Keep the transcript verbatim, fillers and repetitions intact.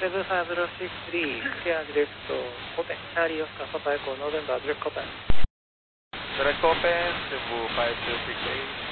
seven five zero six three, clear direct to open. Charlie Oscar Papa Echo November direct open. Direct open, Cebu five two six eight.